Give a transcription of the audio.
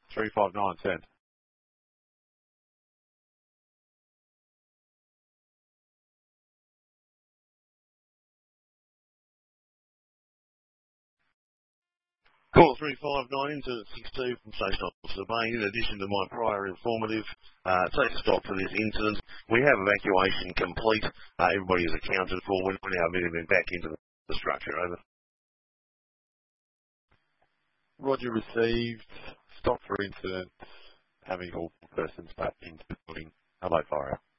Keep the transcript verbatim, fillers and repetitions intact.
three five nine, send. Call three five nine into six two from Station Officer Bain. In addition to my prior informative, uh, take a stop for this incident. We have evacuation complete. Uh, everybody is accounted for. We're now moving back into the structure. Over. Roger received. Stop for incident. Having all persons back into the building. Hello, fire.